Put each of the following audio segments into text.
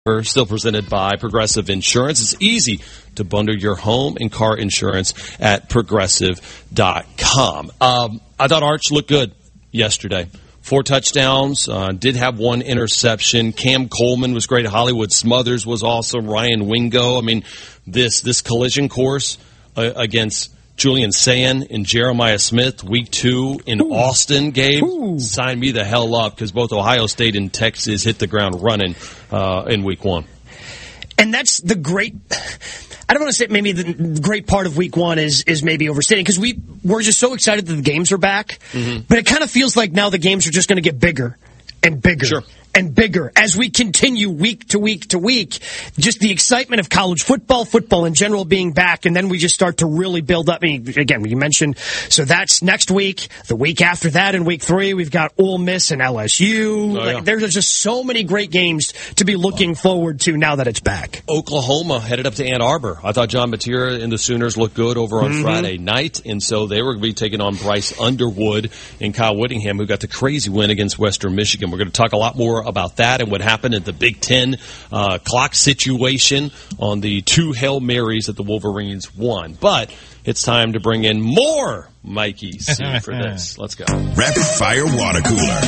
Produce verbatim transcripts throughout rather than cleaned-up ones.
Still presented by Progressive Insurance. It's easy to bundle your home and car insurance at progressive dot com. Um, I thought Arch looked good yesterday. Four touchdowns, uh, did have one interception. Cam Coleman was great. Hollywood Smothers was awesome. Ryan Wingo. I mean, this this collision course uh, against Julian Sayin and Jeremiah Smith, week two in Ooh. Austin, Gabe, Ooh. Sign me the hell up because both Ohio State and Texas hit the ground running uh, in week one. And that's the great, I don't want to say maybe the great part of week one is is maybe overstating because we, we're just so excited that the games are back. Mm-hmm. But it kind of feels like now the games are just going to get bigger and bigger. Sure. And bigger as we continue week to week to week. Just the excitement of college football, football in general being back, and then we just start to really build up. I mean, again, you mentioned, so that's next week. The week after that in week three, we've got Ole Miss and L S U. Oh, yeah. Like, there's just so many great games to be looking forward to now that it's back. Oklahoma headed up to Ann Arbor. I thought John Matera and the Sooners looked good over on mm-hmm. Friday night, and so they were going to be taking on Bryce Underwood and Kyle Whittingham, who got the crazy win against Western Michigan. We're going to talk a lot more about that and what happened at the Big Ten uh, clock situation on the two Hail Marys that the Wolverines won. But it's time to bring in more Mikey C for this. Let's go. Rapid Fire Water Cooler.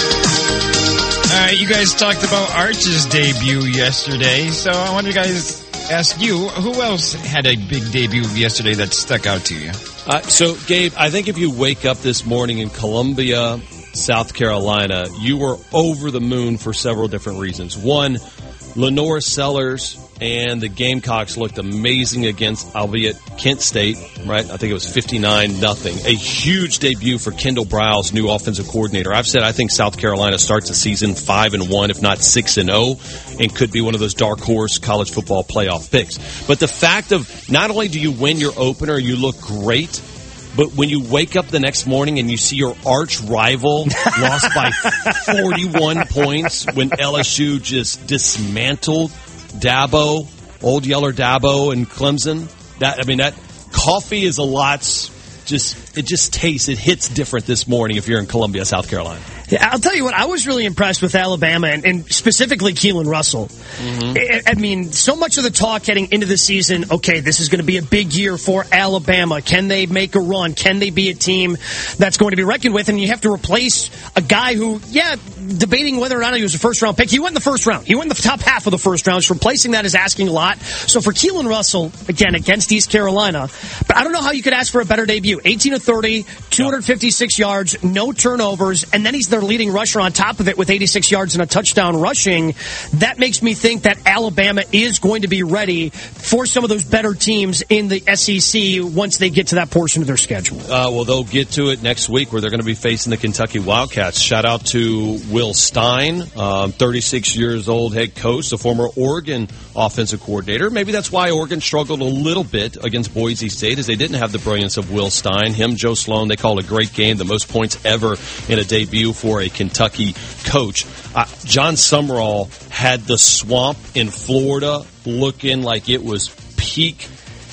All right, you guys talked about Arch's debut yesterday, so I want to guys ask you, who else had a big debut yesterday that stuck out to you? Uh, so, Gabe, I think if you wake up this morning in Columbia, South Carolina, you were over the moon for several different reasons. One, Lenore Sellers and the Gamecocks looked amazing against, albeit Kent State, right? I think it was fifty-nine nothing. A huge debut for Kendall Briles, new offensive coordinator. I've said I think South Carolina starts the season five and one, if not six and zero, and could be one of those dark horse college football playoff picks. But the fact of not only do you win your opener, you look great, but when you wake up the next morning and you see your arch rival lost by forty-one points when L S U just dismantled Dabo, Old Yeller Dabo and Clemson, that I mean, that coffee is a lot, just it just tastes, it hits different this morning if you're in Columbia, South Carolina. Yeah, I'll tell you what, I was really impressed with Alabama, and, and specifically Keelan Russell. Mm-hmm. I, I mean, so much of the talk heading into the season, okay, this is going to be a big year for Alabama. Can they make a run? Can they be a team that's going to be reckoned with? And you have to replace a guy who, yeah, debating whether or not he was a first-round pick. He went in the first round. He went in the top half of the first round. So replacing that is asking a lot. So for Keelan Russell, again, against East Carolina, but I don't know how you could ask for a better debut. eighteen of thirty, two hundred fifty-six yards, no turnovers, and then he's their leading rusher on top of it with eighty-six yards and a touchdown rushing. That makes me think that Alabama is going to be ready for some of those better teams in the S E C once they get to that portion of their schedule. Uh, well, they'll get to it next week where they're going to be facing the Kentucky Wildcats. Shout out to Will Stein, um, thirty-six years old head coach, the former Oregon offensive coordinator. Maybe that's why Oregon struggled a little bit against Boise State, as they didn't have the brilliance of Will Stein. Him, Joe Sloan, they called a great game, the most points ever in a debut for a Kentucky coach. Uh, John Summerall had the swamp in Florida looking like it was peak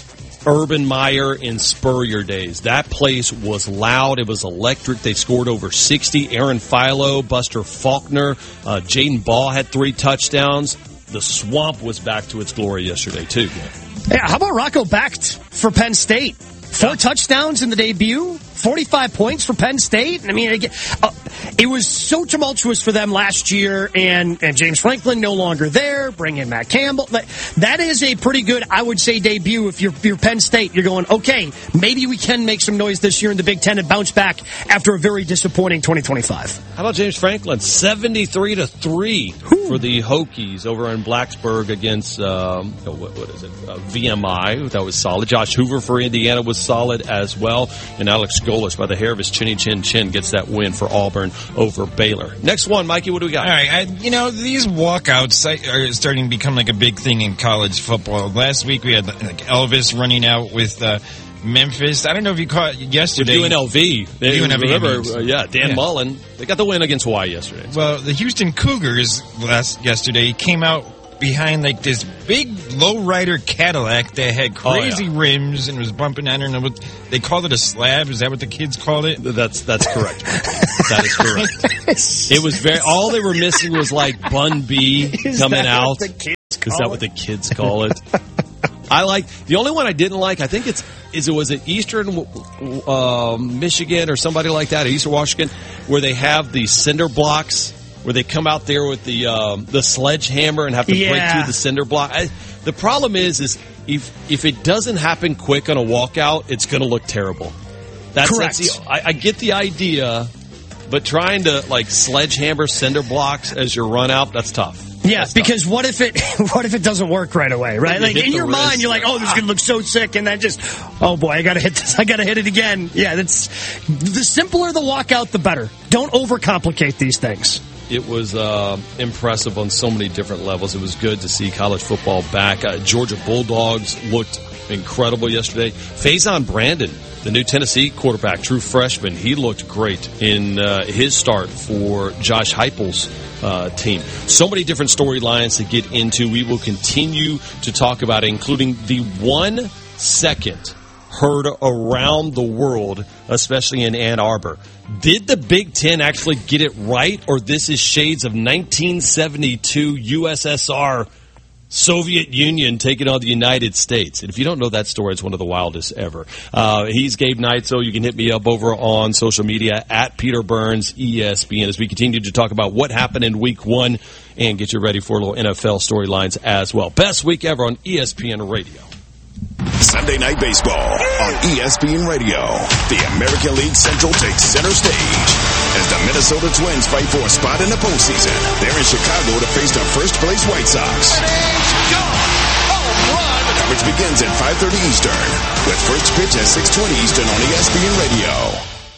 Urban Meyer and Spurrier days. That place was loud. It was electric. They scored over sixty. Aaron Philo, Buster Faulkner, uh, Jaden Ball had three touchdowns. The swamp was back to its glory yesterday, too. Yeah, how about Rocco Becht for Penn State? Four yeah. touchdowns in the debut, forty-five points for Penn State. I mean, it, uh, it was so tumultuous for them last year, and, and James Franklin no longer there. Bring in Matt Campbell. That is a pretty good, I would say, debut. If you're, if you're Penn State, you're going, okay, maybe we can make some noise this year in the Big Ten and bounce back after a very disappointing twenty twenty-five. How about James Franklin? seventy-three to three Ooh. For the Hokies over in Blacksburg against, um, what, what is it, uh, V M I. That was solid. Josh Hoover for Indiana was solid as well. And Alex Golis, by the hair of his chinny chin chin, gets that win for Auburn over Baylor. Next one, Mikey, what do we got? All right, I, you know, these walkouts are starting to become like a big thing in college football. Last week we had like Elvis running out with uh, Memphis. I don't know if you caught yesterday. With U N L V. They, U N L V remember, uh, yeah, Dan yeah. Mullen. They got the win against Hawaii yesterday. Well, the Houston Cougars last yesterday came out behind like this big lowrider Cadillac that had crazy oh, yeah. rims and was bumping on her. And it was, they called it a slab. Is that what the kids called it? That's that's correct. That is correct. It was very. All they were missing was like Bun B coming out. Is that what the kids call it? I like the only one I didn't like. I think it's is it was it Eastern uh, Michigan or somebody like that, Eastern Washington, where they have the cinder blocks where they come out there with the um, the sledgehammer and have to yeah. break through the cinder block. I, the problem is is if if it doesn't happen quick on a walkout, it's going to look terrible. That's, Correct. That's the, I, I get the idea, but trying to like sledgehammer cinder blocks as your run out, that's tough. Yeah, That's because what if it what if it doesn't work right away, right? You Like hit in the your wrist. mind, you're like, "Oh, this is gonna look so sick," and then just, "Oh boy, I gotta hit this. I gotta hit it again." Yeah, that's the simpler the walkout, the better. Don't overcomplicate these things. It was uh, impressive on so many different levels. It was good to see college football back. Uh, Georgia Bulldogs looked incredible yesterday. Faison Brandon, the new Tennessee quarterback, true freshman, he looked great in uh, his start for Josh Heupel's uh, team. So many different storylines to get into. We will continue to talk about it, including the one second heard around the world, especially in Ann Arbor. Did the Big Ten actually get it right, or this is shades of nineteen seventy-two U S S R Soviet Union taking on the United States? And if you don't know that story, it's one of the wildest ever. Uh, he's Gabe Knight, so you can hit me up over on social media at Peter Burns E S P N as we continue to talk about what happened in week one and get you ready for a little N F L storylines as well. Best week ever on E S P N Radio. Sunday Night Baseball on E S P N Radio. The American League Central takes center stage as the Minnesota Twins fight for a spot in the postseason. They're in Chicago to face the first-place White Sox. Coverage begins at five thirty Eastern with first pitch at six twenty Eastern on E S P N Radio.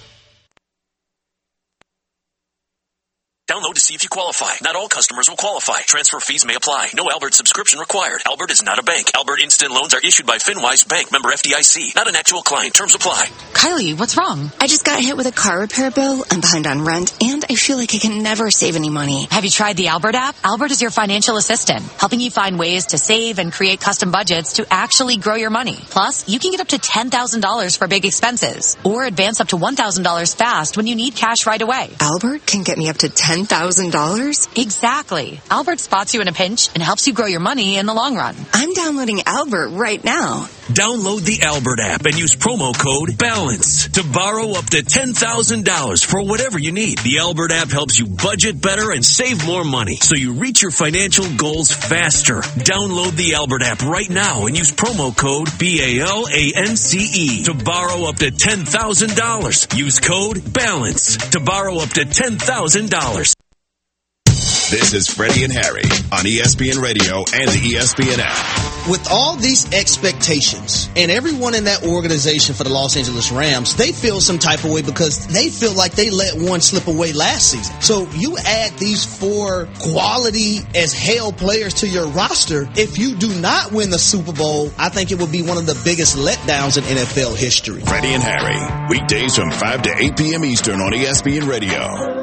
Download to see if you qualify. Not all customers will qualify. Transfer fees may apply. No Albert subscription required. Albert is not a bank. Albert Instant Loans are issued by FinWise Bank, member F D I C. Not an actual client. Terms apply. Kylie, what's wrong? I just got hit with a car repair bill. I'm behind on rent, and I feel like I can never save any money. Have you tried the Albert app? Albert is your financial assistant, helping you find ways to save and create custom budgets to actually grow your money. Plus, you can get up to ten thousand dollars for big expenses, or advance up to one thousand dollars fast when you need cash right away. Albert can get me up to ten thousand dollars? Exactly. Albert spots you in a pinch and helps you grow your money in the long run. I'm downloading Albert right now. Download the Albert app and use promo code BALANCE to borrow up to ten thousand dollars for whatever you need. The Albert app helps you budget better and save more money so you reach your financial goals faster. Download the Albert app right now and use promo code B A L A N C E to borrow up to ten thousand dollars. Use code BALANCE to borrow up to ten thousand dollars. This is Freddie and Harry on E S P N Radio and the E S P N app. With all these expectations and everyone in that organization for the Los Angeles Rams, they feel some type of way because they feel like they let one slip away last season. So you add these four quality as hell players to your roster. If you do not win the Super Bowl, I think it will be one of the biggest letdowns in N F L history. Freddie and Harry, weekdays from five to eight p.m. Eastern on E S P N Radio.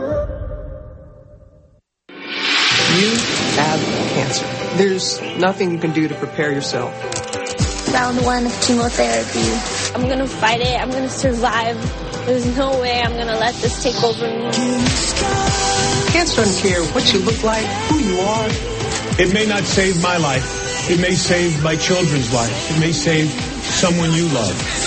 You have cancer. There's nothing you can do to prepare yourself. Round one of chemotherapy. I'm going to fight it. I'm going to survive. There's no way I'm going to let this take over me. Cancer doesn't care what you look like, who you are. It may not save my life. It may save my children's life. It may save someone you love.